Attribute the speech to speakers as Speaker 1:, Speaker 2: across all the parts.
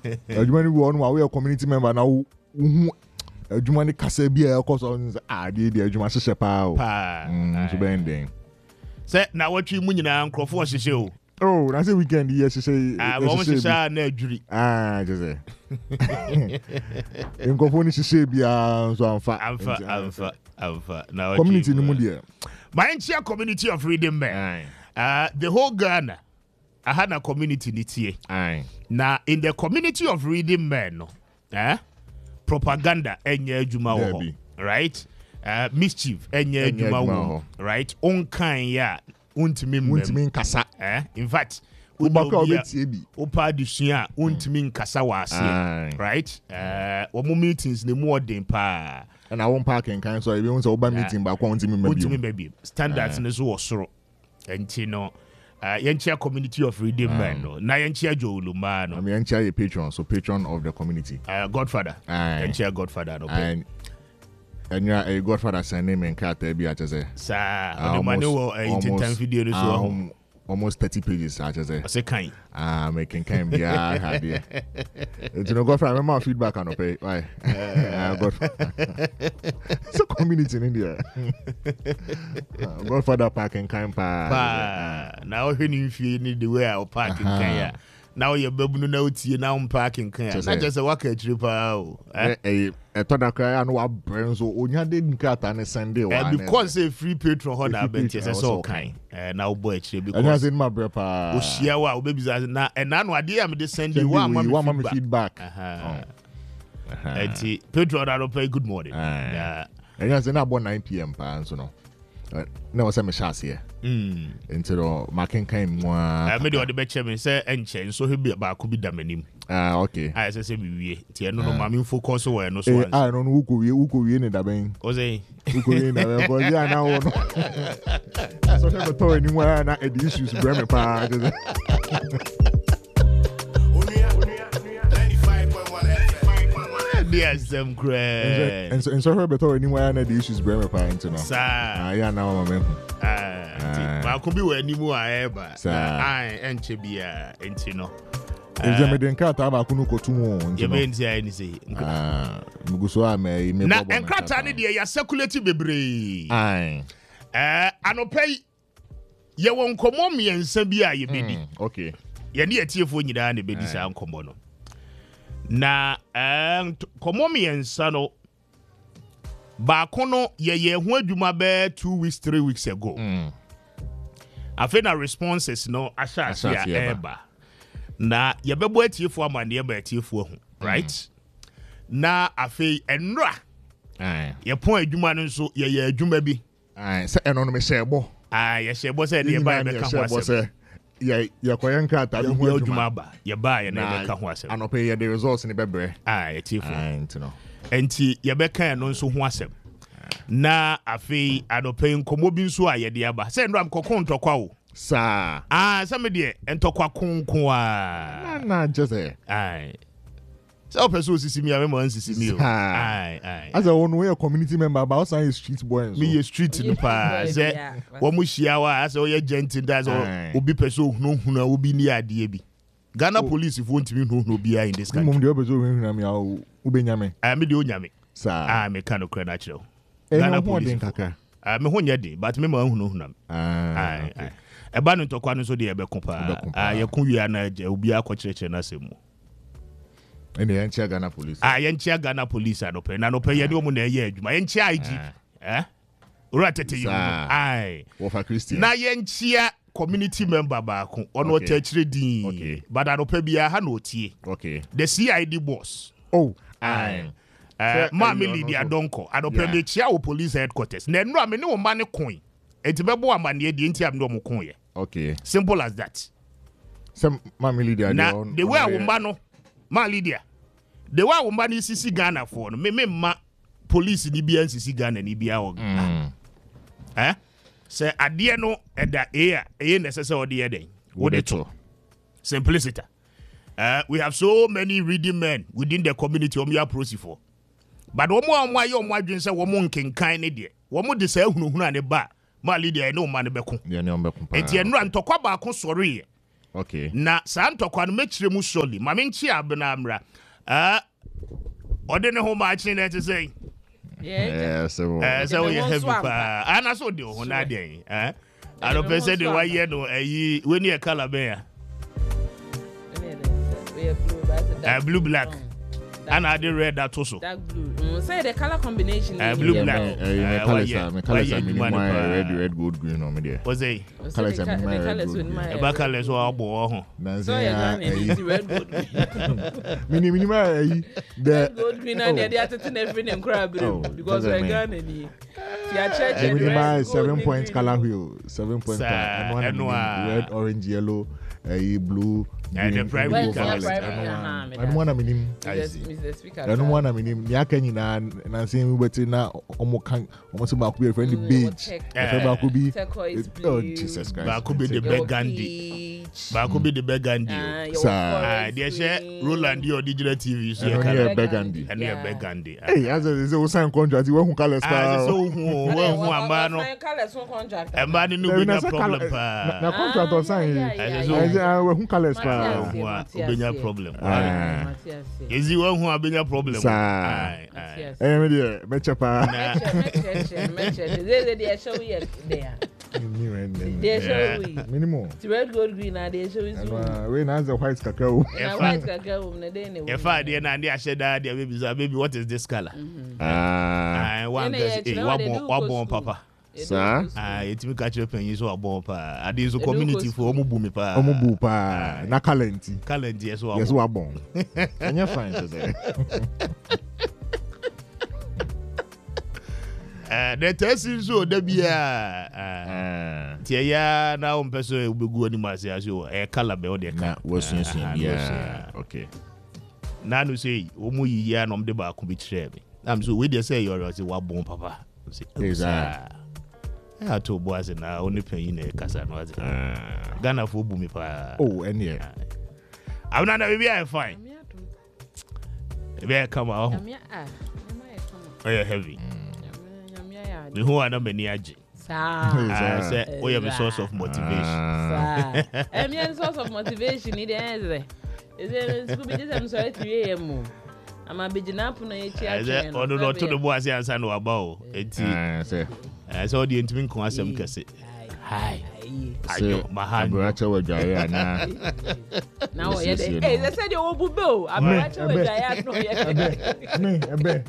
Speaker 1: Adwuma ni won wa we community member na wo adwuma ni kasa bia e koso de adwuma hyehyɛ pa o. So ben den.
Speaker 2: Say na watwi mu nyina nkrofo hyehyɛ o.
Speaker 1: Oh, na say weekend yes hyehyɛ.
Speaker 2: Wo hyehyɛ na adwuri.
Speaker 1: Je say. Nkrofo ni hyehyɛ bia so
Speaker 2: amfa. Na
Speaker 1: community ni mu de.
Speaker 2: My community of reading men. The whole Ghana I had a community nitie. Now in the community of reading men, propaganda enye adwuma wo, right? Mischief enye adwuma wo, right? Onkan ya untimi
Speaker 1: nkasa.
Speaker 2: In fact,
Speaker 1: ubaka obetie bi.
Speaker 2: Opa adusua untimi nkasa wase, right? Wo meetings ne mu odin pa.
Speaker 1: And I won't park in kind so if you want to oba meeting back untimi maybe.
Speaker 2: Standards ne so osoro. Enti no yenchia community of reading men no na yenchia Joluma no.
Speaker 1: Yenchia a patron, so patron of the community.
Speaker 2: Godfather. Yenchia Godfather no.
Speaker 1: And you are a Godfather send name and cat be at say.
Speaker 2: Sir, the money will 10 video so
Speaker 1: almost 30 pages I just say.
Speaker 2: I say kind.
Speaker 1: Making kind be hard here. You know Godfather remember feedback on pay. Why? So community in India. Godfather parking kind pa.
Speaker 2: Now when you feel need the way I'll park in Kenya. Now you're baby no tea now I'm parking Kenya. Not just a worker trip.
Speaker 1: I thought that I know what brains so onya didn't cut on a Sunday.
Speaker 2: Because a free patron honor bench is all kind. Now boy because
Speaker 1: and as in my brother.
Speaker 2: Oshiawa babies na and now idea me send you one
Speaker 1: feedback.
Speaker 2: And patron I don't pay good morning.
Speaker 1: Yeah. And as in about 9 p.m. pa so no. No, I'm a here. Into the marking came more. I made the betcha me say and change so he'll be about could be damning. Okay. I say we no mammy focus away no so. I don't know who could be in the bang. Jose, who could be in the boy now. So never told anywhere not the issues Bremen pa. Yes, them great. And so her better anywhere the issues Bremen pa into now. Sir, yeah, now I could be where any more ever. Sir, I and Chibia and no. If they made cat about Kunuko to you mean say anything. Mugusoa may na enkrata ne de ya circulative bebre. Ano pay ye won komo miensa bia ye bedi. Okay. Ye ne atiefo nyida ne bedi sa nkomo no. Na komo miensa no ba kono ye ho adwuma be 2 weeks 3 weeks ago. Afena responses no asha ya eba. Na ye bebo atiefo amane ye ba atiefo hu, right? Na afi enra. Ye pon adwuma no nso ye adwuma bi. Se eno no me shebo. Ye shebo se ne ba be ka ho asem. Ye koyen krata bi ho adwuma ba. Ye ba ye na be ka ho asem. Anope ye the results ni bebre. Atiefo. Ntino. Enti ye be kan no nso ho asem. Na afi anope nkomo bi nso a ye de aba. Se ndo am kokon tokwa wo. Sa some de entokwa konkon a na just so person sisi mi amemo sisi mi o as a one way community member about say street boy me street no pa say wo mu hia wa as o ye gentle that obi person hunu obi ni ade bi Ghana police if want me hunu obi in this country mum de person hunu mi a ubenya me de onyame sa me kan okra na kire Ghana police me ho nya de but me ma hunu eba no ntokwa no so de ebe kompa ye ku wi na obi akọkireke na semu ene ye nchia Ghana police ye nchia Ghana police anope na anope ye de omu na ye adwuma ye nchia IG ora tete yu wo fa Christian na ye nchia community member ba ko ono church din but anope bia ha na otie the CID boss Mami Lydia Donko anope me chia wo police headquarters na enu ame ne wo ma ne coin etibebo amane de ntia me no ko ye. Okay. Simple as that. Some Mami Lydia now the way womba no Ma Lydia. The way womba ni sisi Ghana for no me ma police ni bia sisi Ghana ni bia o. Say ade no eda e necessary ode ye den. Wo de to. Simplicity. We have so many reading men within the community o me approach for. But omo aye omo adwen say wo mo nkenkan ne de. Wo mo de say hunhunu ane ba Ma Lydia no man beko. Enti enra ntokwa ba ko sori Okay.
Speaker 2: Na santo kwa no mechire mu surely. Ma menchi abena amra. Ode ne ho ma chi na say.
Speaker 1: Yeah, so
Speaker 2: we heavy pa. Ana so de ho na de. I don't say the why you know when you color bear. Blue black. And I did red that also.
Speaker 3: Dark blue. Say the color combination.
Speaker 2: Blue black.
Speaker 1: Colors red, gold, green on me there.
Speaker 2: Was a
Speaker 1: colors are
Speaker 2: my colors were all
Speaker 3: so red, gold,
Speaker 1: green.
Speaker 3: The gold green and the other every name crab because we're gonna need.
Speaker 1: 7 points color wheel, 7 points and one red, orange, yellow, blue.
Speaker 2: And the private colors.
Speaker 1: I don't want to mean
Speaker 3: Mr. Speaker.
Speaker 1: I don't want to mean Yakany and saying we were now almost about we friendly beach. If could be oh Jesus Christ.
Speaker 2: But could be the Begandi. But could be the Begandi. Sir, dear share Roland your digital TV. So
Speaker 1: Begandi.
Speaker 2: And near Begandi.
Speaker 1: Hey, as a sign contract, you won't call us.
Speaker 2: So contract. And man, no problem.
Speaker 1: Na contract or sign. Who call us?
Speaker 2: Obenya problem. Is you one who abenya problem?
Speaker 1: Mechepa.
Speaker 3: They show you there. They show you.
Speaker 1: Minimum.
Speaker 3: Red, gold, green, and they show you.
Speaker 1: When as a white cacao.
Speaker 3: White cacao.
Speaker 2: If I did and I said that baby, what is this color? One born papa.
Speaker 1: Sir,
Speaker 2: it's me catch up and you saw a bomb. I did so community for Omubumipa.
Speaker 1: Omubupa, na Calenti.
Speaker 2: Calenti, yes,
Speaker 1: we're born. And you're fine today.
Speaker 2: The test is so there be Tia now person will be good as you a color be the car
Speaker 1: was yeah. Okay.
Speaker 2: Nanu say, Omu ya no de ba could be trebe. I'm so we they say you're a born papa. I told boys and I only pay in a casa. Ghana for boomy pa.
Speaker 1: Oh, and yeah.
Speaker 2: I'm not maybe I fine. Maybe come out. Oh, you're heavy. Who are not many aji. I said, we have a source of motivation.
Speaker 3: I'm a source of motivation. It is I'm sorry to hear you. I'm a big enough on a chair.
Speaker 2: Or not to the boys and son of about it. I saw the intimate concept. Hi. I know my hand.
Speaker 3: Now, they said you won't go. I'm not sure I have no yet.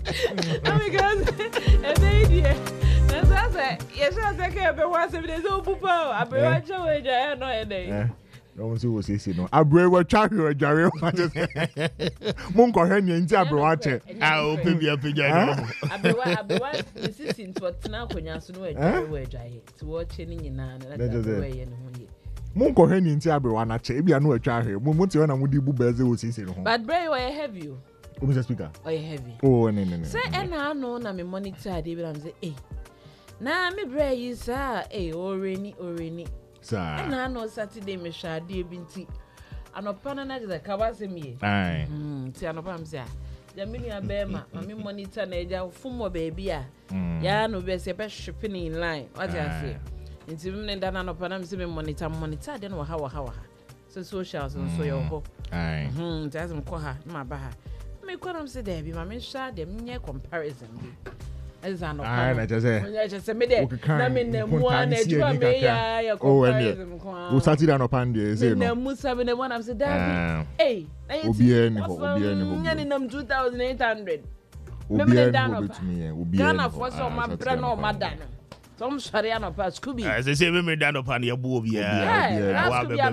Speaker 3: That's what I said. Yes, I can't be once if there's no pooper. I'll be right away. I know a day.
Speaker 1: No one was saying, no. I bring what Charlie or Jerry. Munko Henry and Jabber watch it.
Speaker 2: I'll open your pigeon.
Speaker 3: I'll be one assistant for Tanako Yasu to watch any in
Speaker 1: Munko Henry and Jabber one at Chabby. I know a child here. Mumuti and Woody Bubez was saying,
Speaker 3: but Bray, I have you.
Speaker 1: Mr. Speaker.
Speaker 3: I heavy.
Speaker 1: Oh, no.
Speaker 3: Say, and I know I'm a monitor. David, I'm saying, eh. Now, me Bray is, eh, or rainy. And I know Saturday, me shall dear binti. And upon another, the Kawasimi.
Speaker 1: Aye.
Speaker 3: Tianopam say, the million bema, my monitor, Naja, Fumo baby. Ya no be a shipping in line. What I say? It's even done an upon them monitor, then how. So socials and so your hope.
Speaker 1: Aye.
Speaker 3: There's some coha, my baha. Me quorum say there be my men shot them near comparison. As I know,
Speaker 1: I just
Speaker 3: say, I mean, the one that you are may
Speaker 1: who started on a pandy, say, no,
Speaker 3: Musa, the one of the damn. Hey, them 2,800. Ghana for some my brand or madam. Some Shariano pass could be.
Speaker 2: As I say, women down upon your booby.
Speaker 3: Yeah,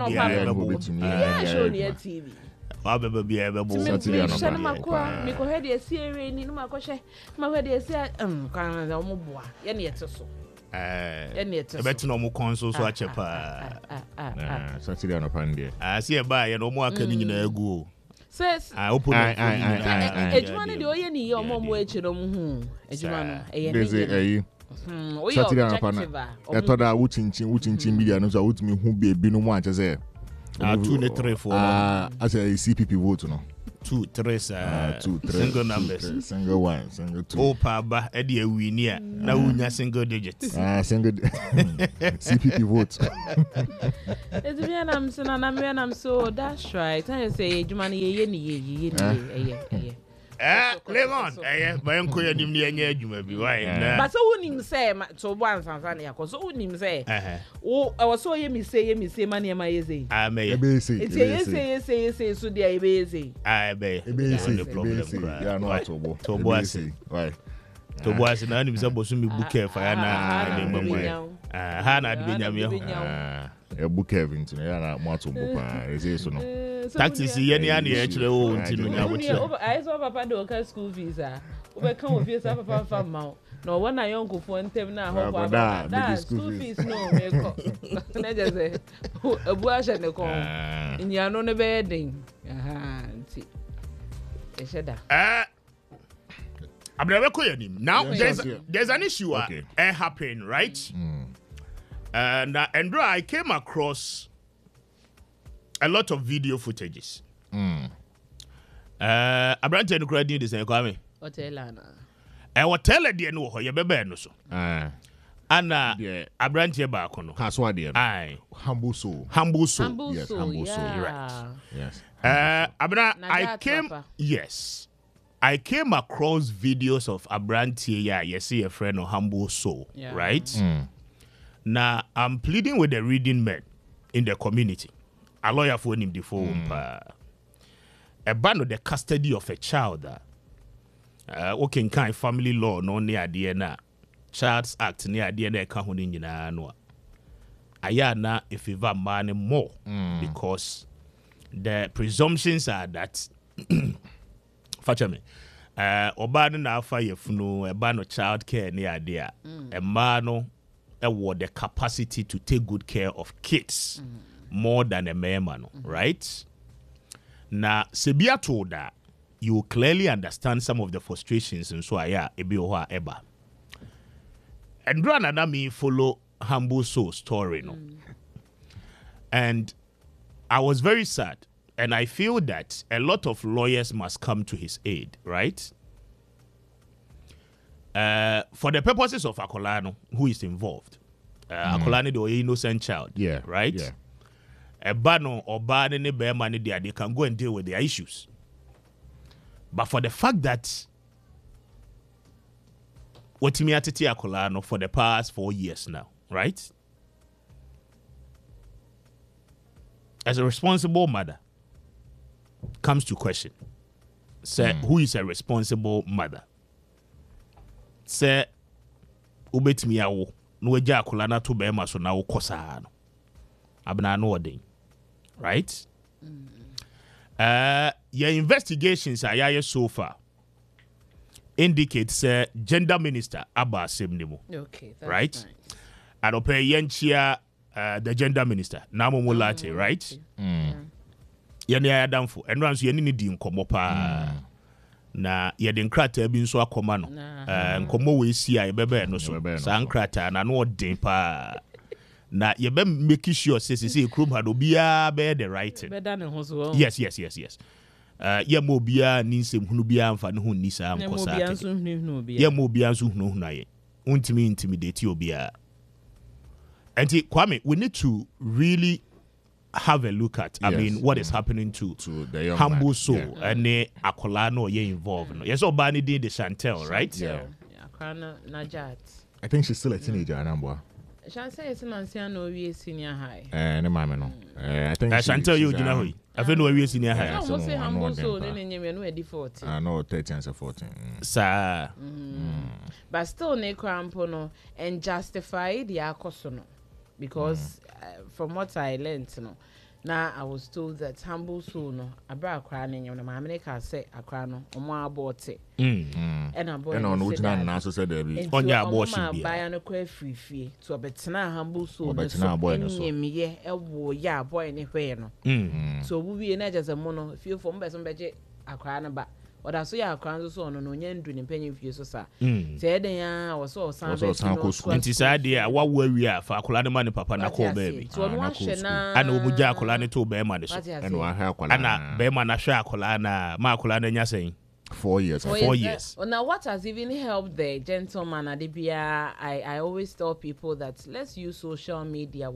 Speaker 3: show near TV.
Speaker 2: I'll be able to
Speaker 3: see a head a series in my question. My head is Moboa, and yet so. And yet,
Speaker 2: a better normal console, so I check.
Speaker 1: Saturday on a pandy.
Speaker 2: I see a buy and no more coming in a go.
Speaker 3: Says
Speaker 2: I open
Speaker 3: Edgemana the Oyeni, your mom waited on whom Edgemana,
Speaker 1: Saturday on a panel. I thought I would chin media knows out me who be no one to say.
Speaker 2: 2 3 4
Speaker 1: as a CPP vote no
Speaker 2: 2, 3,
Speaker 1: 2, 3
Speaker 2: single numbers.
Speaker 1: Single 1, single 2.
Speaker 2: Oh, Paba, Eddie, a winner. Now we single digits.
Speaker 1: Single CPP votes.
Speaker 3: It's when I'm so that's right. I say, Jumani,
Speaker 2: Lemon, my uncle and him near you may be right.
Speaker 3: But so wouldn't him say, so once and funny, so wouldn't him say, oh, I was so me say, money, my easy. I may say, say, so they are busy.
Speaker 2: I may, the problem.
Speaker 1: Yeah, no, to
Speaker 2: Boise.
Speaker 1: Right.
Speaker 2: To Boise, and I'm supposed to be bouquet for Hannah. Hannah,
Speaker 1: a book having to me, Martin Bopa, is no.
Speaker 2: Taxi, see any actually own.
Speaker 3: I saw Papa do school visa. We come with you, Papa from Mount. No one I uncle for and tell now, that school fees no make up. A bush and a call in your own bedding.
Speaker 2: I'm never calling him. Now there's an issue happening, right? And I came across a lot of video footages. Abrante no credit this en kwame.
Speaker 3: Hotel ana.
Speaker 2: Hotel de no ho ye bebe no so. Ana Abrante ba ko no.
Speaker 1: Kaswa de.
Speaker 2: Ai.
Speaker 1: Humble soul.
Speaker 2: Yes, humble
Speaker 3: soul.
Speaker 2: Right.
Speaker 1: Yes.
Speaker 2: Abra I came across videos of Abrante you see a friend of Humble Soul, right? Now I'm pleading with the reading men in the community. A lawyer for him the phone a ban of the custody of a child working kind family law no near DNA Child's Act near DNA kahunin no ayana if you have money more because the presumptions are that Fachame obano na afa yefunu a ban of child care near there a man award the capacity to take good care of kids more than a man, right? Now, Sebia told that you clearly understand some of the frustrations and so ebi eba. And Brana me follow Humble Soul story, no. And I was very sad, and I feel that a lot of lawyers must come to his aid, right? For the purposes of Akolano, who is involved, Akolani the innocent child, right? Yeah. A bano or ban any bear money there, they can go and deal with their issues. But for the fact that what me atiti Akolano for the past 4 years now, right? As a responsible mother, comes to question. Say, who is a responsible mother? Say, ubet mi awo, no eja Akolana to bear maso na ukosa no. Abna no odin. Right? Your investigations are so far indicate gender minister Abba Semnimo.
Speaker 3: Okay, that's
Speaker 2: right?
Speaker 3: Nice.
Speaker 2: And ope yenchia the gender minister Namo Mulate, right? Yeni ayadamfo. And once yeni ni di nkomo pa na yedi nkrata bi nso akoma no. Nkomo we si a yebebe no so. Sa nkrata na no odin pa. Na you be making sure say krum had obia be the right yes ye mo bia ni nsem hunu bia amfa ne ho ni sa amkosa ye mo bia nso hunu hunu aye untimi intimidate obia. And Kwame, we need to really have a look at I mean what is happening to
Speaker 1: the young
Speaker 2: Humble
Speaker 1: man.
Speaker 2: Soul and Akolano ye involved no. Yes Obani did the Chantel, right?
Speaker 3: Akolano Najat.
Speaker 1: I think she's still a teenager, Anambwa.
Speaker 3: Shall say it's an we senior high.
Speaker 1: No, no. I think
Speaker 2: I shan't tell you, you know. I feel no we senior high.
Speaker 3: I almost say Humble Soul, then you know, 40.
Speaker 1: I know 13 and 14.
Speaker 2: Sir.
Speaker 3: But still, ne crampono and justify the akosono because from what I learned, no. Now I was told that Humble Soul no abra crying you know my America say akrano omo abort and abort
Speaker 1: and on which na so said there be
Speaker 2: on your abortion be
Speaker 3: buy no kwa free to obetena Humble Soul
Speaker 1: no so
Speaker 3: me e wo boy ne hwe no so we na just a mono feel for person beje akrano ba Oda so ya akran so no no nya ndu ne panyin fie so sa se eden ya wo so san be no
Speaker 2: nti sa de a wa wo awi a fa akola ne ma ne papa na ko baby
Speaker 3: so no ahwe na
Speaker 2: ana omu gya akola ne to be ma de so
Speaker 1: and wa ha akola
Speaker 2: ana be ma na hwe akola na ma akola na nya sen
Speaker 1: 4 years.
Speaker 2: 4 years.
Speaker 3: Now, what has even helped the gentleman Adibia? I always tell people that let's use social media.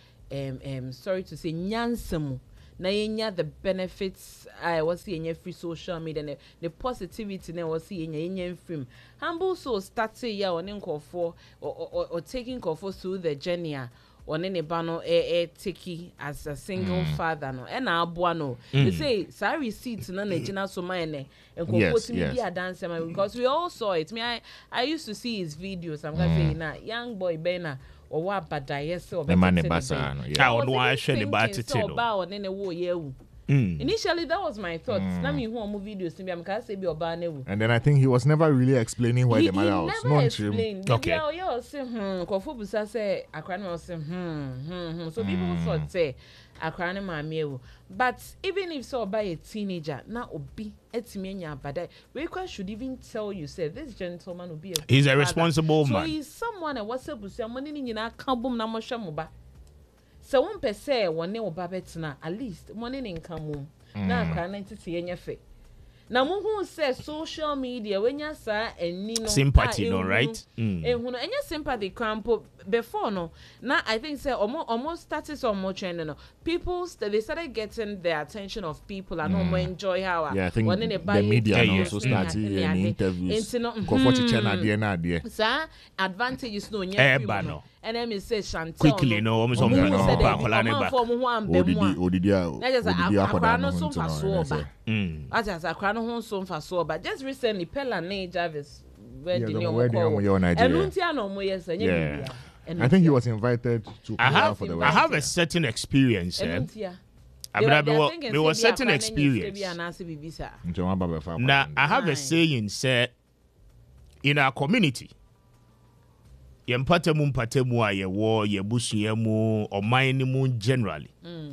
Speaker 3: Sorry to say, nyansemu. Na yenya the benefits. I was seeing free social media. The positivity. Na was seeing yenya free. Humble so started ya on for or taking for through the journey. One ne bano tiki as a single father no and abua no they say sorry receipt na na gina so mine and go media dance because we all saw it. I used to see his videos. I'm gonna say na young boy Bena or what bada yes or
Speaker 1: the man basa no
Speaker 2: yeah I want share the batiti no
Speaker 3: ba one ne wo ye initially that was my thought. Na me who am videos me am ka say be oba na wu.
Speaker 1: And then I think he was never really explaining why the matter was.
Speaker 3: No explained.
Speaker 2: Okay.
Speaker 3: Yeah, say kofo busa say akra na say so people thought say akra na maame ewu. But even if so by a teenager na obi etimi anya abada we should even tell you say this gentleman will be
Speaker 2: he's a responsible man.
Speaker 3: So he's someone that was busa money ni nyina kan bom na mo hwe mo ba. So one per se one ne oba betina at least money income na akra na titi yenye fe. Na mo hu say social media when ya sa eni no
Speaker 2: sympathy no right
Speaker 3: ehunu enya sympathy campo before no na I think say almost started some trend no people they started getting the attention of people and more enjoy how
Speaker 1: I think the media also started in interviews go for channel na there
Speaker 3: sir advantages no nya and then me say Chantel
Speaker 2: quickly no almost on ba kola ne ba
Speaker 1: odidi
Speaker 3: akwa no so fa so oba as akwa no ho so fa so oba just recently Pella Nay Jarvis wedding
Speaker 1: I think he was invited to
Speaker 2: I have a certain experience there was certain experience now I have a saying said in our community yempatemu a yewo yebusuemu omanemu generally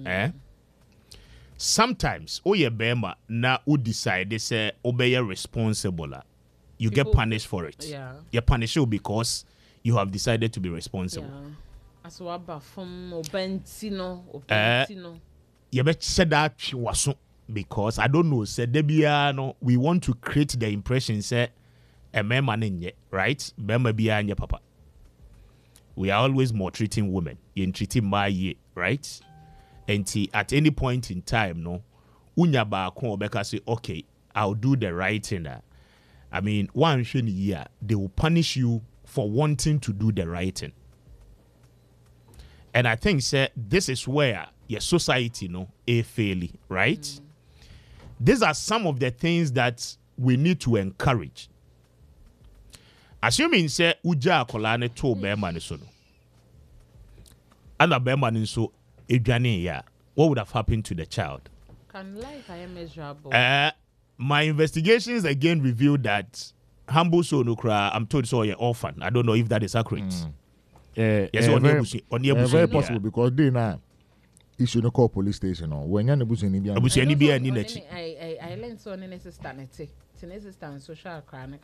Speaker 2: sometimes oye bema na u decide say obey responsible you get punished for it you're punished because you have decided to be responsible
Speaker 3: aswaba from obentino
Speaker 2: you bet said that waso because I don't know said debia no we want to create the impression say a man nye right bema bia nye papa. We are always maltreating women. You're treating my ye, right? And at any point in time, no, unya ba kon obeka say, okay, I'll do the right thing. I mean, one year they will punish you for wanting to do the right thing. And I think, sir, this is where your society, no, a fairly, right? These are some of the things that we need to encourage. Assuming say uja akola to bema ne so no. Ana bema ne so edwane ya. What would have happened to the child?
Speaker 3: Can life I am measurable?
Speaker 2: My investigations again revealed that Humble so no cry. I'm told so you're orphan. I don't know if that is accurate.
Speaker 1: Yes, very possible because they now you should not call police station or when you're abusi
Speaker 3: I learned so in sister and social crime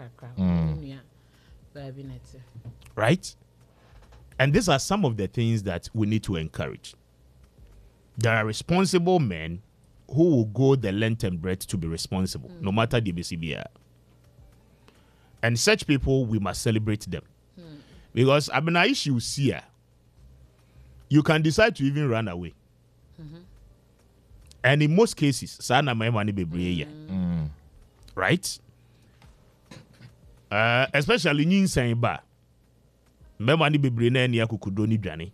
Speaker 2: right? And these are some of the things that we need to encourage. There are responsible men who will go the length and breadth to be responsible, no matter the BCBR. And such people, we must celebrate them. Because I mean, an issue here, you can decide to even run away. And in most cases, sana my money be right? Especially in Saint-Ba. Memani be brain any akukudoni dwane.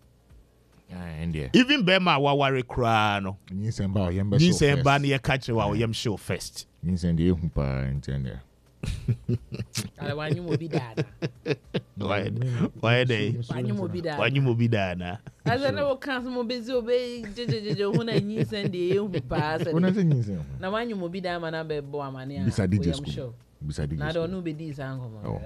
Speaker 2: Even Bema waware kra no.
Speaker 1: Ni Saint-Ba
Speaker 2: ni catch wa yam show first.
Speaker 1: Ni sende humpa intende.
Speaker 3: Why
Speaker 2: they? Wanyu mobidana.
Speaker 3: As I know can't mo busy obey when I need send the pass. Na wanyu mobida mana be bo amane.
Speaker 1: Beside
Speaker 3: I don't know be this angle.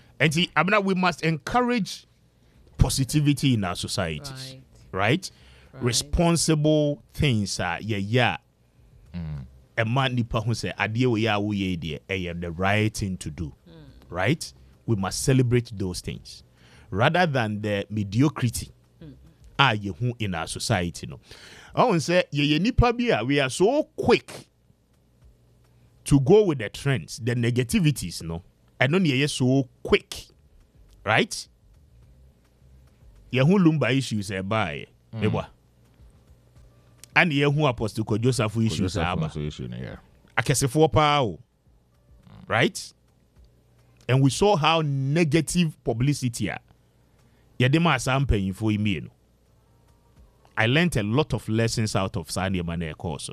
Speaker 2: And we must encourage positivity in our societies, right? responsible things are yeah. A man nipa who say adie we ya wo ye de the right thing to do. Right? We must celebrate those things rather than the mediocrity ye in our society no. I want say ye nipa bia we are so quick to go with the trends, the negativities no. And no ye so quick. Right? Ye hu lumba issues e buy eba. And ye hu Apostle Joseph issues aba. Akesefo pa o. Right? And we saw how negative publicity yedema asampen for imi no. I learned a lot of lessons out of Sandy Mane course.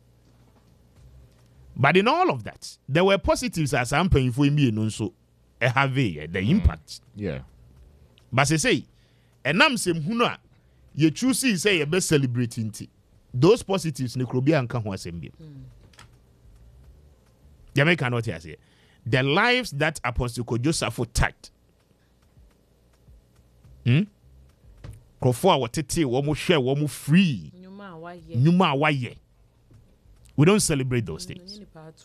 Speaker 2: But in all of that, there were positives as asampen for imi no so have the impact.
Speaker 1: Yeah.
Speaker 2: But say enam sem hunu a ye choose say ye be celebrating ti. Those positives ne krobi anka ho asem bi. Jamaica not here say. The lives that Apostle Joseph touched. Krofo a wotete wo mo hwe wo mo free. Nyuma waye. We don't celebrate those things.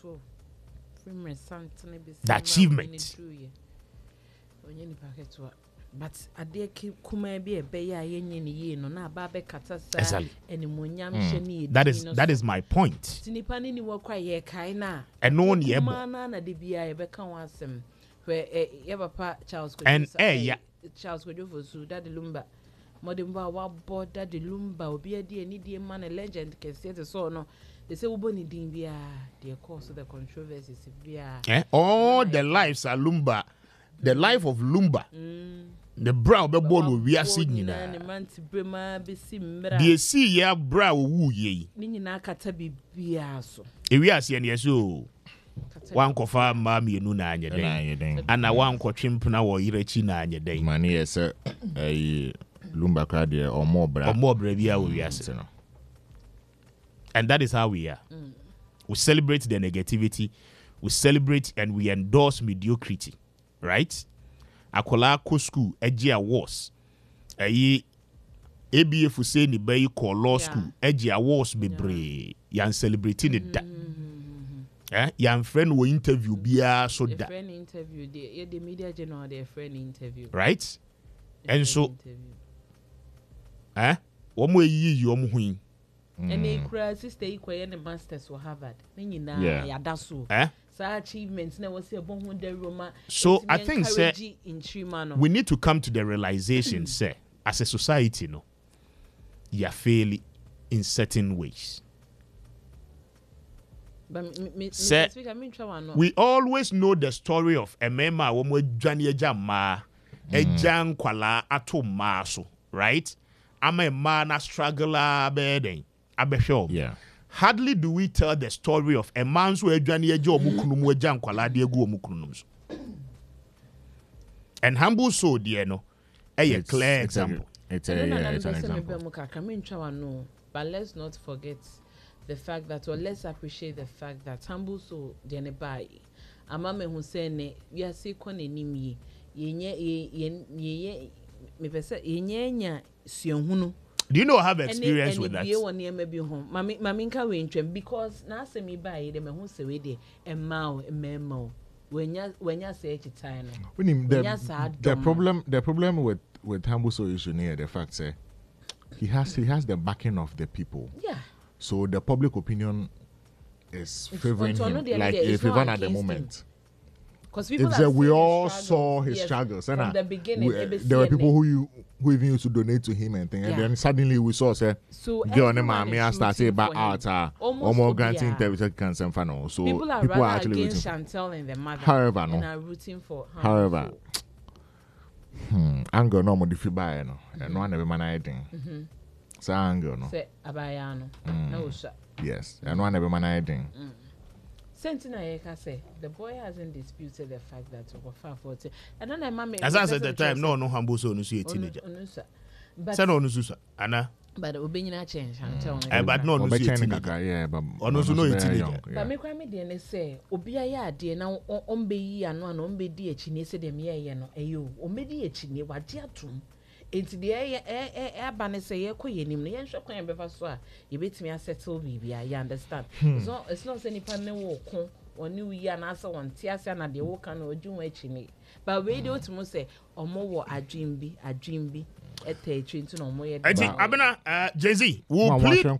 Speaker 2: The achievement.
Speaker 3: But ade kuma bi ebe ya yenye ni ye no na ba be kata sa enimonyam hye ni
Speaker 2: that is my point.
Speaker 3: Tinipa ni wo kwa ye kai na
Speaker 2: eno ne ebo
Speaker 3: na de bia ye be kan wasem we ye papa Charles Kojo Daddy Lumba modimba wa boda de Lumba obi ade ni die man legend kese te so no they say uboni din bia the cause of the controversies bia
Speaker 2: all the lives are Lumba, the life of Lumba. The brow be born with we are seeing na. The see ya brow wu ye.
Speaker 3: Ni nyina kata bibia so.
Speaker 2: E we are seeing yeso. Wan kofa ma mienu na anye den. Ana wan ko twempna wo yirechi na anye den.
Speaker 1: Mani yese Lumba ka de omo bra.
Speaker 2: Omo bra bia we are seeing. And that is how we are. We celebrate the negativity. We celebrate and we endorse mediocrity. Right? Akola ko school eji awards ayi ABF say ni bay ko law school eji awards bebre yan celebrating it that yan friend wo interview bia so that
Speaker 3: friend interview the media journal their friend interview
Speaker 2: right and so wo mo yi omo hu
Speaker 3: and they cry sister ikwe the masters for Harvard nyina ya daso achievements na was Roma.
Speaker 2: So I think say we need to come to the realization say as a society no you are failing in certain ways.
Speaker 3: But
Speaker 2: we always know the story of a mema womo dwane eja ma eja nkwala ato ma so right ama ma na struggler burden abehwe.
Speaker 1: Yeah.
Speaker 2: Hardly do we tell the story of a man who edwane eje omukunum eja nkwala de egu omukunum so. And humble so dear no a clear example.
Speaker 1: It's an example.
Speaker 3: But let's not forget the fact that, or let's appreciate the fact that humble so dear ne bai amame hu say ne wiase kone nim ye me pese nya suahunu.
Speaker 2: Do you know I have experience with that?
Speaker 3: Mami nka we ntwem because na asemi bai de me hu se we de emma emma wenya say each time
Speaker 1: the problem with Humble So issue near the fact say he has the backing of the people.
Speaker 3: Yeah.
Speaker 1: So the public opinion is favoring him like if even at the moment.
Speaker 3: Because
Speaker 1: we all saw his struggles
Speaker 3: from the beginning.
Speaker 1: There were people who even used to donate to him and things, and then suddenly we saw say girl name Mia started back out more granting interview cancer fan. So
Speaker 3: people are actually against Chantel and the mother.
Speaker 1: However,
Speaker 3: and are rooting for her.
Speaker 1: However, anger no more diffi buy no, and one every man I think. So anger no.
Speaker 3: Say abayano.
Speaker 1: Yes, and one every man I think.
Speaker 3: Sentina Yeka say the boy hasn't disputed the fact that over 540. And then my
Speaker 2: as I said at the time, no Humble So no see a teenager. But no Nusa, Anna.
Speaker 3: But Obina change, I'm telling
Speaker 2: you. But no
Speaker 1: teenager,
Speaker 2: but no teenager.
Speaker 3: But me crime DNA say, Obia dear now on be and one on be dear chine said them ye no, ayo, or maybe a chine, what dear tomb. Enti de aba ne say ye kɔ yenim no yen hwɛ kwan befa so a ye betimi settle bibia, you understand. So it's not say nipa ne wo ko oni wi ana asa won ti ase na de wo kan odwun achi ne. But we dey otumo say omo wo adwin bi ete no mo ye.
Speaker 2: I think Abena Jay-Z will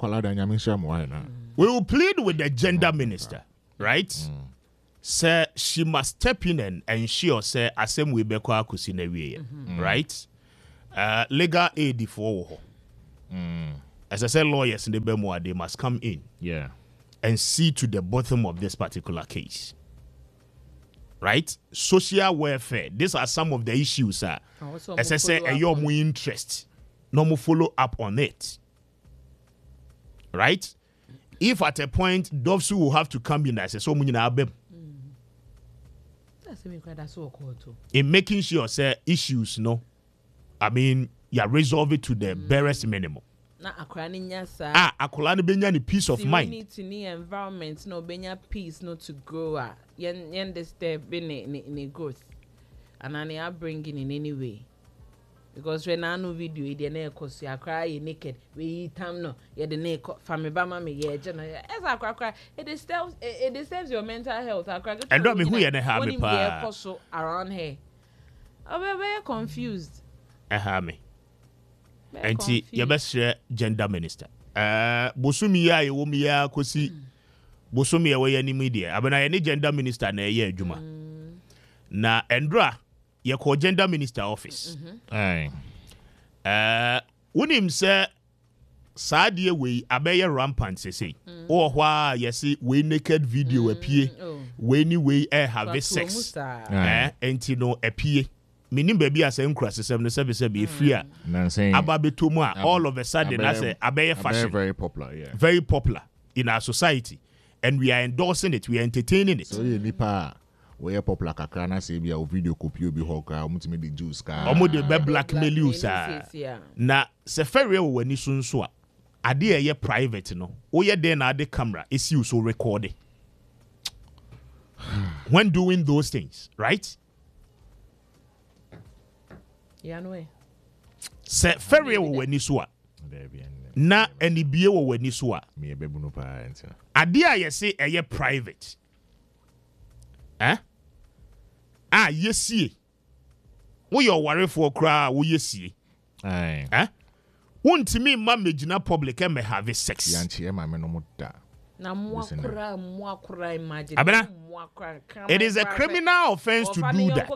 Speaker 2: plead with the gender minister, right? Say she must step in and ensure say asem we be kwa akusi na wie, right? Legal aid for as I said, lawyers in the Bemoa, they must come in and see to the bottom of this particular case. Right? Social welfare. These are some of the issues. As I say, your more interest. No more follow up on it. Right? If at a point, Dovsu will have to come in, I say, so many in making sure, say, issues, no. I mean, you resolve it to the barest minimum. Akulani benya ni peace of mind.
Speaker 3: We need to need environment no benya peace no to grow. Yen disturb in growth. And I are bringing in any way. Because when I know video, they never cause you cry you naked. We eat time no. You the naked family bama me ye general. As I cry, it disturbs your mental health. I cry.
Speaker 2: And don't be who you have me
Speaker 3: pa. Around here. I'm very confused.
Speaker 2: Me. Enti ye best share gender minister. Bosumi ya yewomi ya kosi Bosumi ya we ni media. Abena ye ni gender minister na ye adwuma. Na Endra ye ko gender minister office. Unim se saadie we abeye rampant sese. O hwa ye se we naked video apie. We ni we have sex. Enti no apie. Minim baby as enkura sesem no se be free a aba betomu a all of a sudden as a abeye fashion
Speaker 1: very popular,
Speaker 2: very popular in our society, and we are endorsing it, we are entertaining it.
Speaker 1: So you nipa we are popular kakra na say bia video copy obi hoka omutimi the juice ka
Speaker 2: omo de be blackmail you sir na se ferry wo wani sunso a ade eye private no wo ye den na ade camera esi you so record when doing those things, right? Se ferry wo wani so a na anibie wo wani so a
Speaker 1: me bebu no pa entina
Speaker 2: ade a ye say eye private yesie wo your worry for kra wo yesie wontimi ma megina public e me have sex
Speaker 1: yanchi e ma me no muda
Speaker 3: na mwakura imagine
Speaker 2: it is a criminal offense to do that.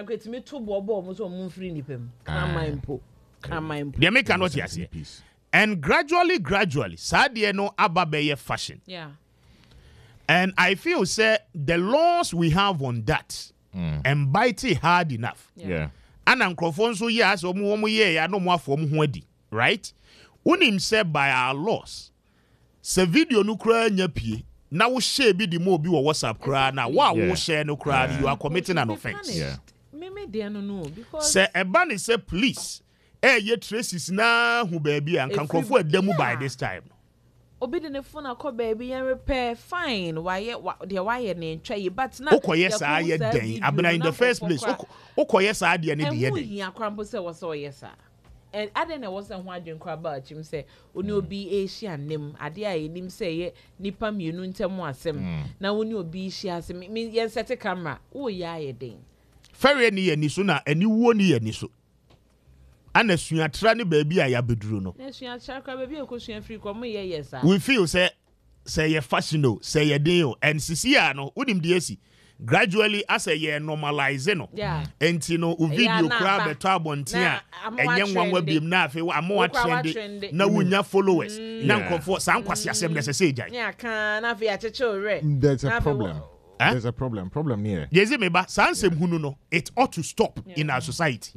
Speaker 2: They make cannot hear. And gradually, sadie no ababeye fashion.
Speaker 3: Yeah.
Speaker 2: And I feel say the laws we have on that and bite it hard enough.
Speaker 1: Yeah.
Speaker 2: And ankrofon yes omu ye ya no mo afom ho adi, right? Unim say by our laws. Se video no kra nya pie na wo share bi di mo bi wo WhatsApp kra na wo share no kra you are committing an offense.
Speaker 3: Yeah. Me dey no because
Speaker 2: say eba ni say police ye traces na hu baby an kan krofo adamu by this time.
Speaker 3: Obi de ne phone akọ baby yan repair fine why ne ntwa but na
Speaker 2: okoye sa ye den abena in the first place okoye sa de ne de ye den
Speaker 3: hia krampo say wo so yesa. And I don't know what's the one doing crab about him say, Uni be Asian name, Adia, him say, Nipa Munun Temoasem. Now, when you be she has me, yes, set a camera. Oh, yeah, a ding.
Speaker 2: Ferry near Nisuna, and you won't near Nisu. And as you are trying, baby, I have bedroom.
Speaker 3: Yes, you are chakra baby, a cushion free come, yes, sir.
Speaker 2: We feel, say a fashion, say a deal, and Siciano, Udim Diesi. Gradually as a year normalize no and you know video crowd beto abontia enye nwa nwa biem na afi amo trend na wunya followers na nkofo san kwase asem na say jai
Speaker 3: ya kan na afi acheche ore
Speaker 1: there's a problem. There's a problem here.
Speaker 2: Yes me ba san sem hunu no it ought to stop in our society.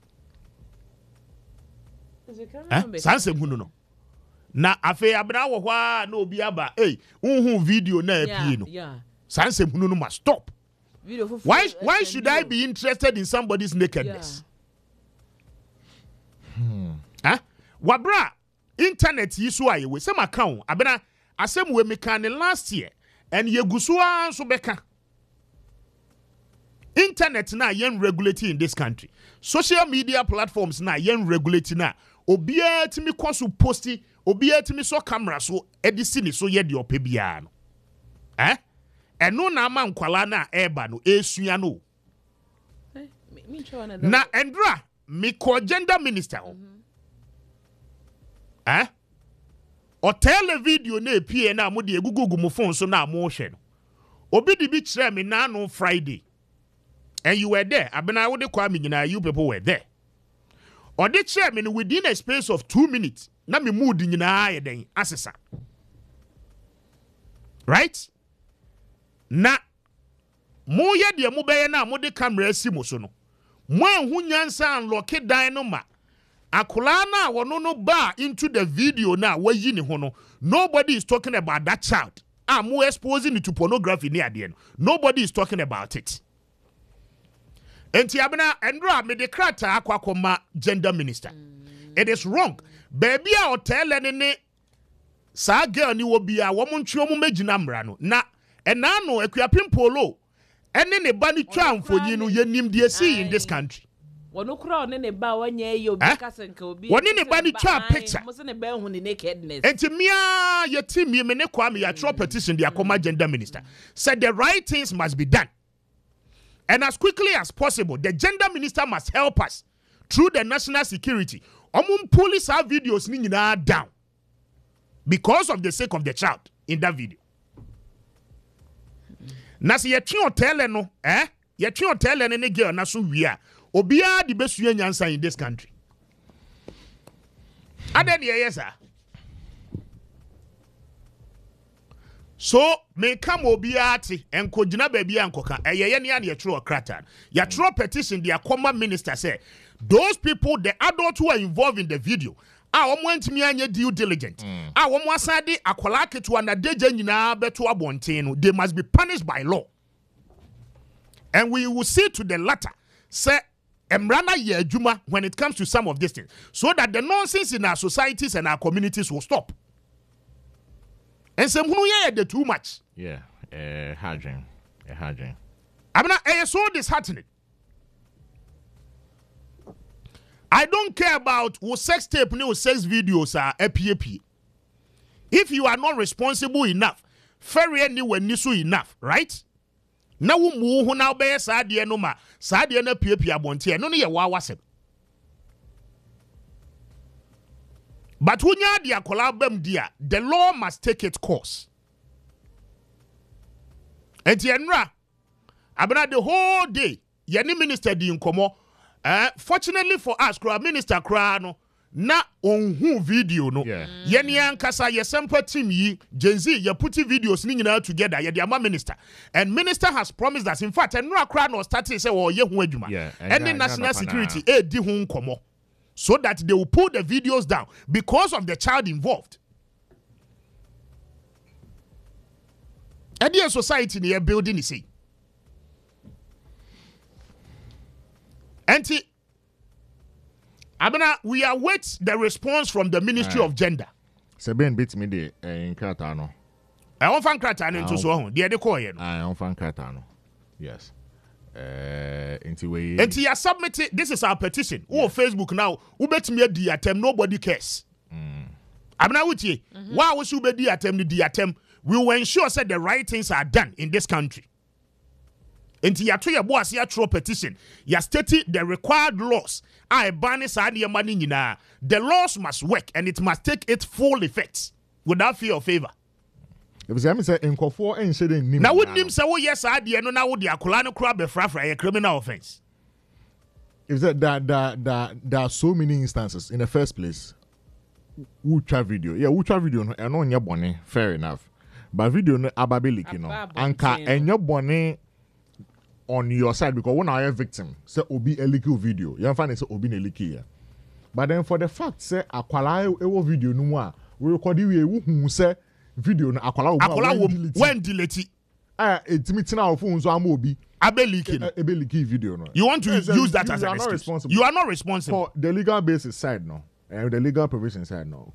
Speaker 2: San sem hunu no na afi abna wo hwa na obi aba unhu video na apie no Sansem no must stop. Why should I be interested in somebody's nakedness? Wabra internet yisu aye we some account abena asem we meka ne last year and ye gusua so beka internet na yen regulate in this country. Social media platforms na yen regulate na. Obiya timi kwasu posti, obiya timi so camera so edisi so ye di opebia no. Eno na ama nkwala na eba no esua no. Na Endra me ko gender minister. O tele video na epie na mo de egugugu mo phone so na mo hwe no. Obi di bi kire me na no Friday. And you were there. Abena wo de kwa me nyina, you people were there. Or the chairman within a space of 2 minutes. Na me mood nyina aye den asesa. Right? Na mo ye de mo beye na mo de camera asi mo so no. Mo anhu nyansa unlock dan no ma. Akola na wono no ba into the video na wayi ne ho no. Nobody is talking about that child. Mo exposing it to pornography near the end. Nobody is talking about it. Enti abena Endra me de krata akwakoma gender minister. It is wrong. Baby a hotel ne sa girl ni wo bia wo montwe mo magina mra no. Na ena no akuapem polo ene ne ba ni twa amfonyi no yenim de see in this country.
Speaker 3: Wono kura one ne ba wanya ye obi kasenka obi.
Speaker 2: Woni ne ba ni twa picture.
Speaker 3: Mo se ne ba hu ne nakedness.
Speaker 2: Enti mia ye team me ne kwa me ya throw petition de akoma gender minister. Said the right things must be done. And as quickly as possible, the gender minister must help us through the national security. Police have videos nina down because of the sake of the child in that video. Nasi ye tun hotel no, ye tun hotel ne girl na so wia. Obia di besu nyansa in this country. Aden ye yes sir. So me come obiati and kojina baby ankoka ye ne ya tro krata ya tro petition the akoma minister say those people the adults who are involved in the video wantimi anya due diligent womo asade akola ketu na deja nyina beto abonten no they must be punished by law, and we will see to the latter say emrana ye adwuma when it comes to some of these things so that the nonsense in our societies and our communities will stop. And some who yeah the too much.
Speaker 1: Yeah, harding.
Speaker 2: I'm not so disheartening. I don't care about what sex tape, new sex videos are APAP. If you are not responsible enough, fair anywhere nisu enough, right? Now we move now be sadie no ma, sadie na PAP abonte no ne ye wawase. But when you are collabem dear, the law must take its course. And Tienra, abena the whole day, yani minister di nkomo. Fortunately for us, minister no na onhu video no. Yani ankasa ye sempa team yi, Gen Z, ye putting videos ni nyina together, ye the ama minister. And minister has promised us, in fact, Enra kra no started say, oh, ye hu adwuma. And the national security, di hu nkomo. So that they will pull the videos down because of the child involved. And the society in your building is saying. Auntie, Abena, we await the response from the Ministry of Gender.
Speaker 1: Seben beat me de in Kratano.
Speaker 2: I want fan Kratano into so on. The other coin.
Speaker 1: I want fan Kratano. Yes. Into
Speaker 2: you submit it. This is our petition. Oh, Facebook now. Who bet me the attempt? Nobody cares. I'm not with you. Why was you be the attempt? The attempt. We will ensure that the right things are done in this country. Into your two boys, your true petition. You stated the required laws. I ban your money. The laws must work and it must take its full effect without fear or favor. Now, would him say, oh, yes, I did not know the Akulano crab a criminal offense.
Speaker 1: Is that there are so many instances in the first place. Ultra video, ultra video, and on your bonnet, fair enough. But video no ababiliki no, anka and your bonnet on your side because when I am victim, say obi a leaky video. You find it obi a leaky. But then for the fact say Akwala ewo video no more, we record you who say. Video na akwala
Speaker 2: when delete
Speaker 1: it meeting our phones so amobi abeliki video no.
Speaker 2: You want to use that as an excuse. You are not responsible
Speaker 1: for the legal basis side no, and the legal provision side no.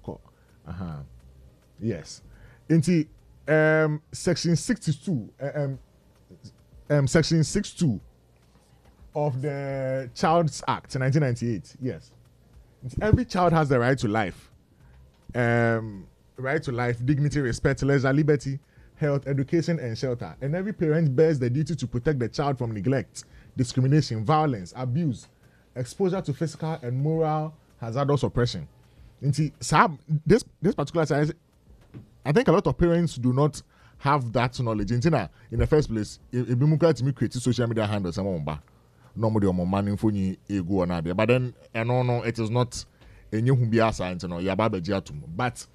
Speaker 1: Yes, into section 62 section 62 of the Child's Act 1998. Yes. Every child has the right to life. Right to life, dignity, respect, leisure, liberty, health, education, and shelter. And every parent bears the duty to protect the child from neglect, discrimination, violence, abuse, exposure to physical and moral hazardous oppression. And see, this particular size, I think a lot of parents do not have that knowledge. In the first place, if you create social media handles, normally on money for you go on there. But then, no, it is not a new humbia science, but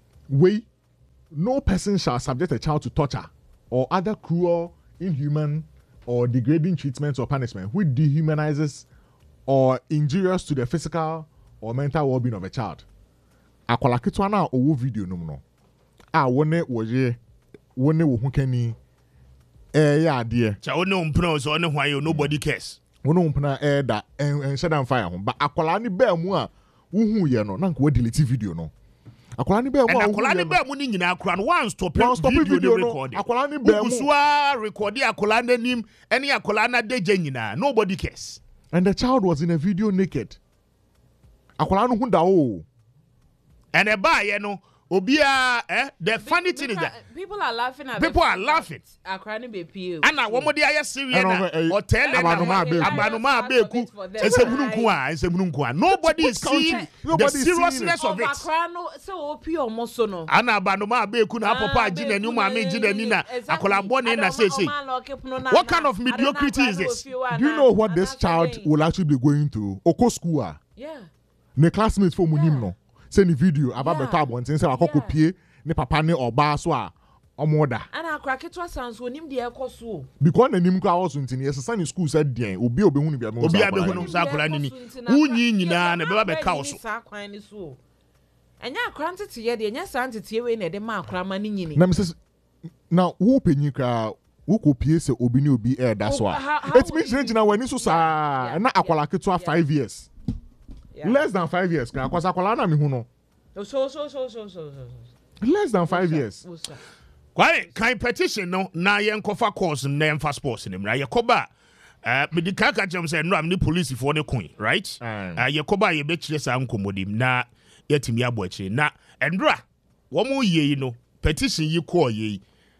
Speaker 1: no person shall subject a child to torture or other cruel, inhuman, or degrading treatment or punishment which dehumanizes or injurious to the physical or mental well-being of a child. Akwala kitwa na owo video no. Wone woye wone wo hukani ya ade.
Speaker 2: Cha wone umpna so one hwan nobody cares.
Speaker 1: Wone umpna da en shedan fire ho. Ba akwala ni ba mu a wo hu ye no na nko delete video no. Akwala ni ba mu a
Speaker 2: akwala ni ba mu ni nyina akra no one stop video record.
Speaker 1: Akwala ni ba mu
Speaker 2: usua record akwala nanim ene akwala na deje nyina nobody cares.
Speaker 1: And the child was in a video naked. Akwala no hu da o.
Speaker 2: And a buy, you know, Obia, the funny thing is that
Speaker 3: people are laughing at
Speaker 2: people are laughing. And now, one more day, I see or tell nobody is seeing the seriousness of it.
Speaker 3: So, Mosono.
Speaker 2: Anna Banoma Beku, Papa, Gina, Numa, Gina, Nina, a collaborator, and say, what kind of mediocrity is this?
Speaker 1: Do you know what this child will actually be going to? Oko school.
Speaker 3: Yeah.
Speaker 1: The classmates for Munimno. Send a video about the tab and say, I copy ne papa ne or baswa or moda.
Speaker 3: And our cracket was sounds when him the echo.
Speaker 1: Because the Nimka was in the Sunday school said, Dear, Obi Obi
Speaker 2: Sakulanini, Unina, and a baby cows.
Speaker 3: And ya granted to ye, and yes, auntie here in the mark cramming.
Speaker 1: Now, whooping you crowd. Who could pierce Obi no be air, that's why. It means when it's so and not Aquala 5 years. Less than 5 years, because Aqualana mi huno.
Speaker 3: So.
Speaker 1: Less than 5 years.
Speaker 2: Quite kind petition no na yen kofa course na emfa sports nim na yekoba medical catchem say no am ni police for ne queen, right? Yekoba ye be kire sa nkomodim na yetimi abo akire na endra wo mo ye no petition yi ko ye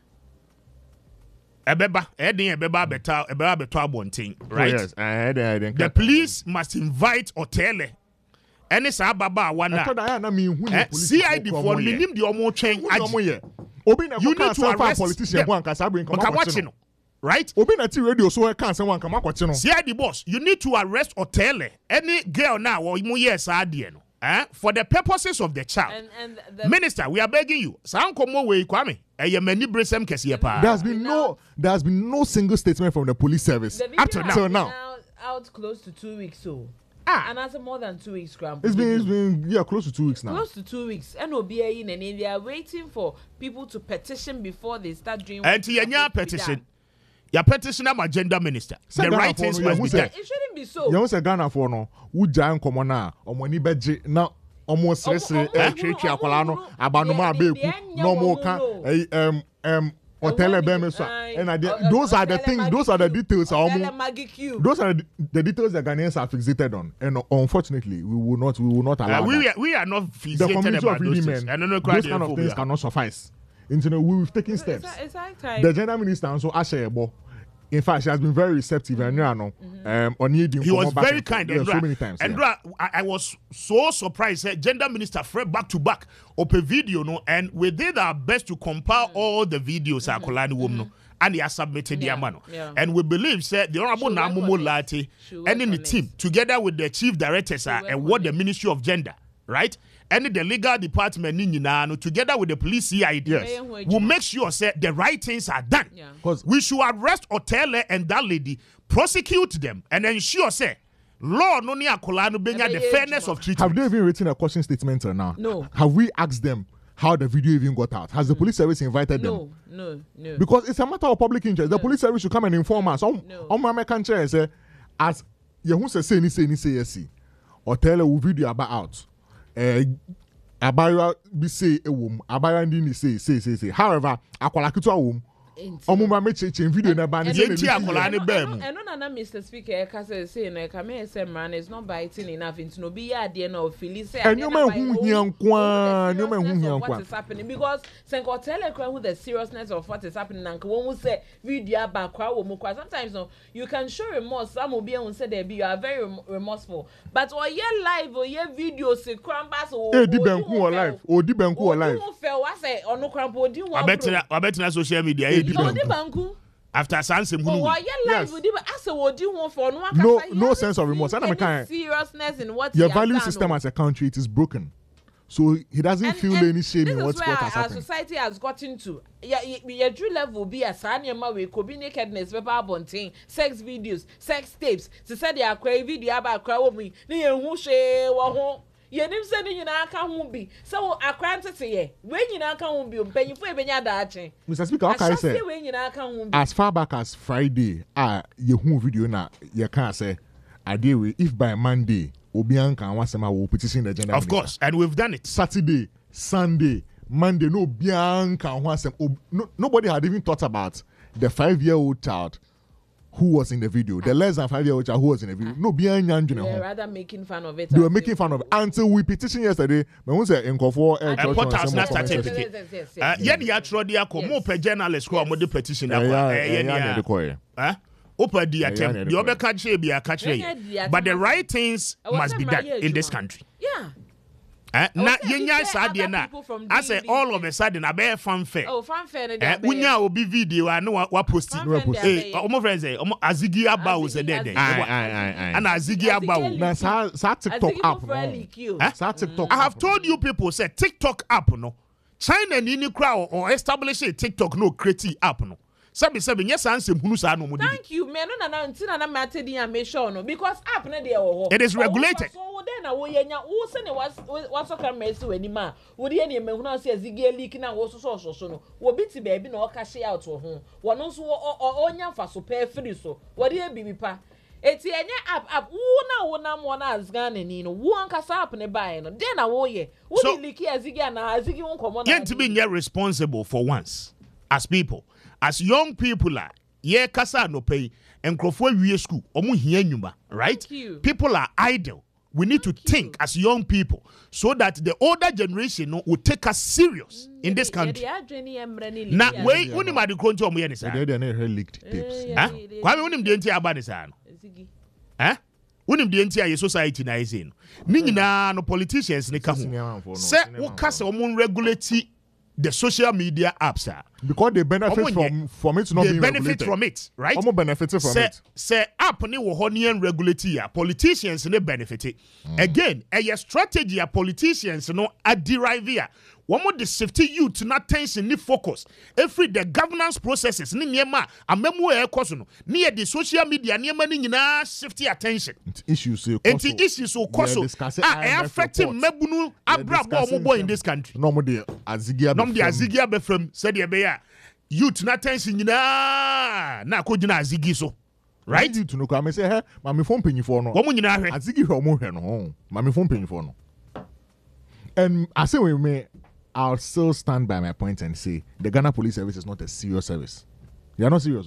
Speaker 2: ebeba beto abonten, right?
Speaker 1: Yes,
Speaker 2: the police must invite Otele. Any sababa wana. CID for minim the omo train. You need to arrest
Speaker 1: politician
Speaker 2: them. Right?
Speaker 1: Radio so can say one come
Speaker 2: CID boss, you need to arrest Otele. Any girl now or mu yes no. For the purposes of the child. And the Minister, we are begging you. Sound come way Kwame. There's
Speaker 1: been no single statement from the police service
Speaker 3: up to now. Out close to 2 weeks so. And that's more than 2 weeks, Grandpa.
Speaker 1: It's been close to 2 weeks now.
Speaker 3: Close to 2 weeks. And OBA in and they are waiting for people to petition before they start doing.
Speaker 2: And to your petition. Your petition am agenda minister. The right things must be done.
Speaker 3: It shouldn't be so.
Speaker 1: You say Ghana for no. Who giant common now? Omoni beji now. Almost church akwala abanuma abeku no more can Hotel Bemeso. And those are the things, those are the details. Those are the details that Ghanaians are fixated on. And unfortunately, we will not allow
Speaker 2: we are not fixated about those things.
Speaker 1: Those kind of things cannot suffice. We've taken steps. The gender minister also Ashebo. In fact, she has been very receptive and
Speaker 2: he was very kind
Speaker 1: so many times.
Speaker 2: And I was so surprised. Gender minister Fred back to back up a video and we did our best to compile all the videos and he has submitted the amano. And we believe the Honorable Namumo Lati and in the team together with the chief directors and what the Ministry of Gender, right? And the legal department together with the police CID will make sure the right things are done. We should arrest Otele and that lady, prosecute them, and ensure law no the fairness of treatment.
Speaker 1: Have they even written a caution statement now?
Speaker 3: No.
Speaker 1: Have we asked them how the video even got out? Has the police service invited them?
Speaker 3: No.
Speaker 1: Because it's a matter of public interest. The police service should come and inform us. American chair say as you say yes. Otele will video about out. Abaya be say a womb, Abaya didn't say. However, Akwala Kitu womb, Omuma me change video na ban
Speaker 2: say akola ne bam.
Speaker 3: And no Mr. Speaker ka say no ka me say man is not biting enough into no be ya de na ofili say
Speaker 1: and you man hu hian kwa you man hu hian kwa
Speaker 3: what is happening because senko tell who the seriousness of what is happening and won say video ba kwa wo mu kwa sometimes no you can show remorse some will be on say there be you are very remorseful but or ye live or ye video se crambas o
Speaker 1: di benku o live o di benku o live
Speaker 3: o fe wa say onu crampo di one
Speaker 2: abetina social media di
Speaker 3: benku
Speaker 2: after Sansem Hunu.
Speaker 3: Oh, yes.
Speaker 1: No sense of remorse. And I'm
Speaker 3: seriousness in what
Speaker 1: your value system as a country, it is broken. So he doesn't feel any shame in what has happened.
Speaker 3: Our society has gotten to. Yeah, true level be a sanyama we could be nakedness, paper bunting, sex videos, sex tapes. To say they are crazy video about crowd me. They who share wa ye nim se ni nyina aka ho bi so akrante te ye we nyina aka ho bi mpanyifo e benya daache
Speaker 1: Mr. Speaker okay say
Speaker 3: we nyina aka ho bi
Speaker 1: as far back as Friday ye hu video na ye can say ade we if by Monday obi anka wasema wo petition the agenda
Speaker 2: of course and we've done it
Speaker 1: Saturday Sunday Monday no bianka ho asem nobody had even thought about the 5-year-old child who was in the video, the less than 5-year-old child who was in the video. No, behind
Speaker 3: they were rather making fun of it.
Speaker 1: They were making fun of it until we petitioned yesterday. But we said in Kofor,
Speaker 2: Portals not started. Yen yatro dia ko mo pe journalist ko mo de petition akwa. Opa di attempt. The obeka che bi aka but the right things must be done in this country.
Speaker 3: Yeah.
Speaker 2: Na yenya sadie na I say all of a sudden abe fanfare.
Speaker 3: Oh fanfare
Speaker 2: na dey. Unya obi video anu wa post. Eh omo friends say omo azigi aba o se dey. And azigi aba o.
Speaker 1: Na sa TikTok app no. Sa TikTok.
Speaker 2: I have told you people say TikTok app no. China ni kra or establish a TikTok no create app no. Sabi yes ansem hunu sa no mo di.
Speaker 3: Thank you. Me no na ntina na mate di am sure no because app na dey wo.
Speaker 2: It is regulated.
Speaker 3: So then na wo yenya wo se ne was so kan mesi wani ma. Wo di ne me hunu say zige leak na wo so no. Wo biti baby na o ka share out wo ho. Wo no so onya fa so pe free so. Wo di bibi pa. Eti enye app wo na mo na azgane ni no. Wo anka sa app ne buy no. Den na wo ye. Wo di leak azige na azige won komo na.
Speaker 2: Yet to be responsible for once as people. As young people are, yeah, kasa no pay, and crofo we school, omu hia nyuma, right? People are idle. We need to think as young people so that the older generation will take us serious in this country. Now, wait, uni ma di kronti omu yeni sa.
Speaker 1: They are leaked tapes.
Speaker 2: Huh? Kwa mi unim di enti abani sa no. Huh? Unim di enti aye society na ise no. Ni nyina no politicians ni ka ho. Se wo kasa omu regulate the social media apps are
Speaker 1: because they benefit from it not being regulated. They
Speaker 2: benefit from it, right?
Speaker 1: Almost benefited from it.
Speaker 2: Say app ni wo honian regulate ya politicians ne benefit. Again, a strategy ya politicians no a derive ya. One more the safety youth na tension ni focus. Every the governance processes ni niema amemu e koso no. Ni the social media niema ni nyina safety attention.
Speaker 1: Issues so
Speaker 2: koso. Affecting mebunu abrabo omo in this country.
Speaker 1: No mo de
Speaker 2: azigia be from said ye be ya. Youth na tension nyina na ko gina azigi so. Right?
Speaker 1: You to no come say hey, mami phone penyifo no.
Speaker 2: Wo mo nyina hwe.
Speaker 1: Azigi hwe mo hwe no. Mami phone penyifo no. And I say we may I'll still stand by my point and say the Ghana Police Service is not a serious service. They are not serious.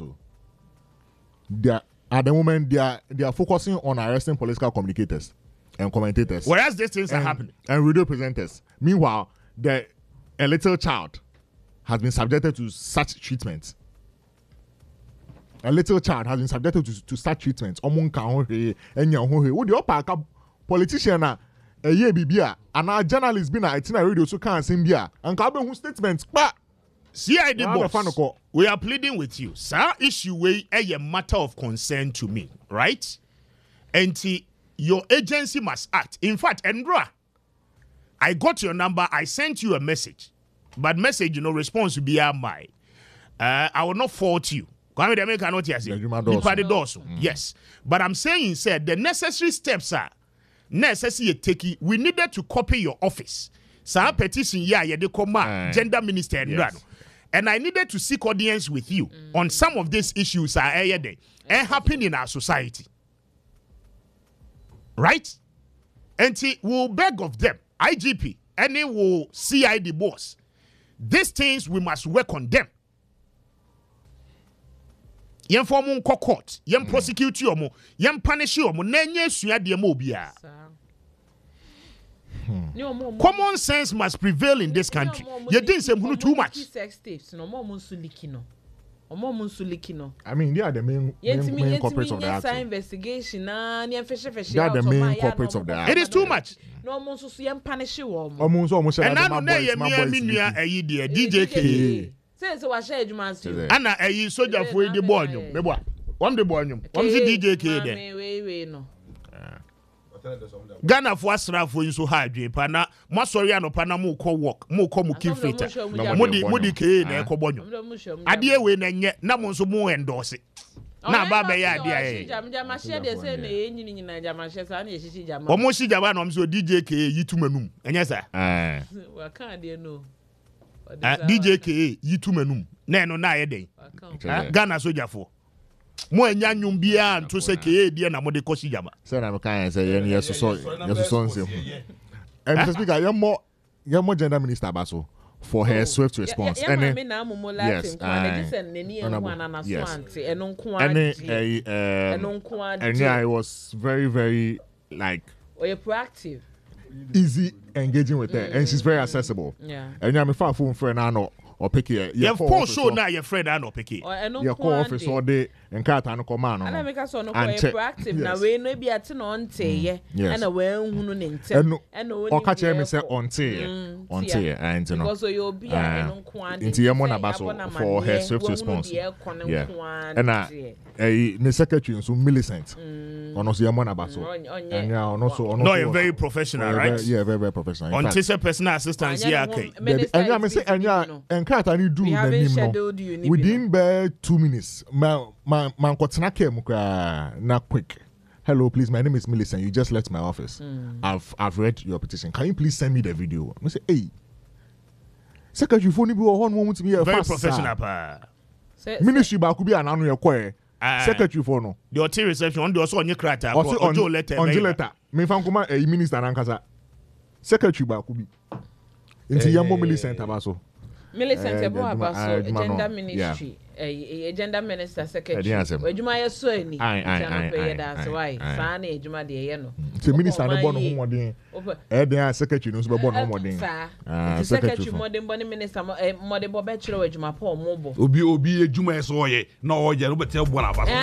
Speaker 1: They are, at the moment they are focusing on arresting political communicators and commentators.
Speaker 2: Whereas these things are happening.
Speaker 1: And radio presenters. Meanwhile, a little child has been subjected to such treatment. A little child has been subjected to such treatment. What the upper politician a year bibia and our journalists been at radio so can't sing bia and who statements but
Speaker 2: CID boss we are pleading with you sir issue way a matter of concern to me right and your agency must act in fact Endra I got your number I sent you a message but message response will be my I will not fault you yes but I'm saying said the necessary steps are necessary we needed to copy your office. Sa petition ye de koma gender minister and I needed to seek audience with you on some of these issues happen in our society. Right? And we'll beg of them, IGP, and will CID boss. These things we must work on them. Yen form un court, yen prosecute you mo, yen punish you mo, nenye suya de mobia. Common sense must prevail in this country. You didn't say too much.
Speaker 1: I mean, they are the main culprits of the act.
Speaker 3: Investigation, they are
Speaker 1: the main culprits of the act.
Speaker 2: It is too much.
Speaker 3: No one so punish you.
Speaker 1: Almost.
Speaker 2: And I know DJ K.
Speaker 3: Say so what share you man still.
Speaker 2: Anna a soldier for the boy. One the boy. One the DJ K there.
Speaker 3: Wait, no.
Speaker 2: Ghana for asra for you so hard pana mo sorry anopa mo ko work mo ko mo keep fit mo di ke na ko bonyo ade we na nye na mo so mo endorse na ba be ya ade aye
Speaker 3: jama share dey say na enyi ni na jama share sa na eshishi jama
Speaker 2: o mo shi jama na o so DJ K yitumanum enye sa
Speaker 3: wa kan dey no
Speaker 2: DJ K yitumanum na eno na aye den Ghana soldier for mo enya nyum bia nto se ke die na mo de kosi jama
Speaker 1: say na kan say yes so nsem and Mr. Speaker your more gender minister baso for her swift response
Speaker 3: and
Speaker 1: I was very, very like
Speaker 3: proactive,
Speaker 1: easy engaging with her, and she's very accessible. And I'm a phone friend now. Or pick it.
Speaker 2: Yeah, for sure now your friend I no pick it.
Speaker 1: Your call office all day and cat and command.
Speaker 3: And I make us on proactive now. We no be at on tea, and a well who no and or catch him say on tea, and you know. Also you'll be on quantity. Into your mona basso for her swift response. Yeah, and the secretary so Millicent. On also your mona basso. And yeah, also
Speaker 2: no, you're very professional, right?
Speaker 1: Yeah, very professional.
Speaker 2: On this personal assistance, yeah, okay.
Speaker 1: And I say and cat and you do within 2 minutes. Man kotena kem na quick. Hello, please. My name is Millicent. You just left my office. I've read your petition. Can you please send me the video? I say, hey, secretary phone be one to be a
Speaker 2: very professional
Speaker 1: ministry ba could be an annual choir. Secretary phone no.
Speaker 2: The hotel reception on the also on your crata
Speaker 1: on your letter. Me fan kuma a minister nankasa. Secretary ba could be. Inti yambo Millicent abaso.
Speaker 3: Millicent Abaso, gender ministry, a gender minister secretary. Ejuma ya so ni. That's why. Sana ejuma de ye no.
Speaker 1: The minister no born no modern. They secretary no so born no modern.
Speaker 3: Secretary modern boni minister modern bo be chiro ejuma Paul Mobo.
Speaker 4: Obi ejuma so ye na o je no be tell born Abaso.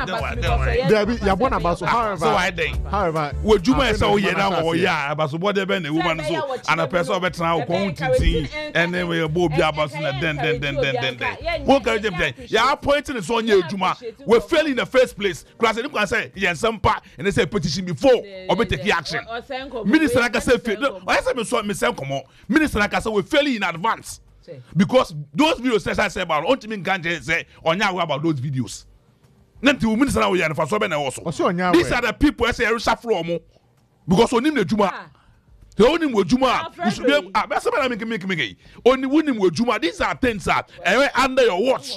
Speaker 1: Ya born Abaso. However,
Speaker 4: we ejuma so ye na o ya Abaso bo de be na woman so and a person be tran o ko titi and then we bo Abaso na den. Who can them then? Yeah, appointing is on your Juma. We're failing in the first place. Class and you can say yes, some part and they say petition before or be take action. Minister like I said, I said me say come on. Minister like I said, we're failing in advance. Because those videos I say about on me ganja say on ya about those videos. Nanti minister na we ya for so be na also. These are the people I say reshuffle mo. Because on him the Juma. The only Juma, you should be make only winning with Juma. These are things that under your watch.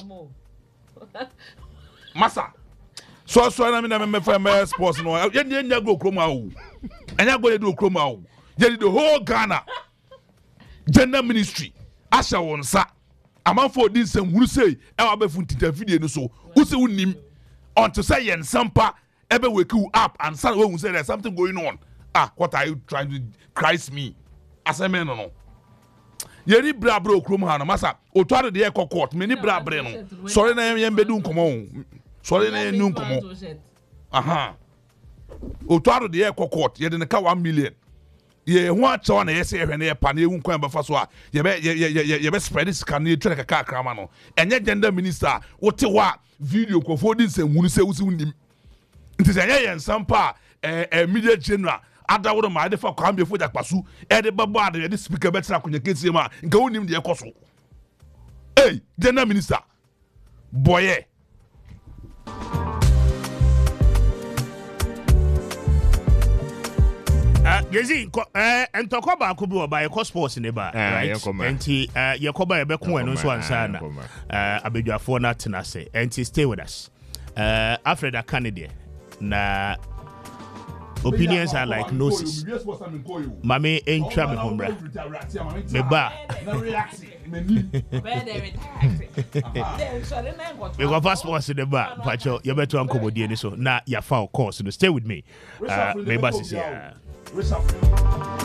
Speaker 4: Massa. So I mean, I'm a sports. No, you go chroma. And you're going to do chroma. You did the whole Ghana gender ministry. Asha won sa. Among for this and who say, I'll be from video so. Who say him on to say and sampa ever wake you up and someone will say there's something going on. What are you trying to Christ me? As a man, no. Yeri bra bro krum ha no masa otware de court me ni bra bre no. Sorry na yem bedun komo. Sorry na yem komo. Aha. Otware de court ye de ka 1 million. Ye ho a chaw na ye se hwe na ye pa na ewu kwan ba fa so a ye be spread this can you try ka krama no. Enye gender minister wote wa video ko fo din se hunu se wusi unim. Nti se ye nsampa media general Adawodo ma de fa kwam be fo jakpasu e de babo ade de speaker betra akonya kesi ma nka wonim de ekoso hey general minister boye
Speaker 2: Gezi entoko ba ko bi oba e sports ne ba right enti yekoba e be ko eno so ansa na abedwafo na tenase enti stay with us Alfred Akanede na Opinions are like noses. Mami ain't trapping home, bruh. Me ba. We go fast sports in the bar. Pacho, you better uncle Bodiani so. Now, you found course. Stay with me. Me ba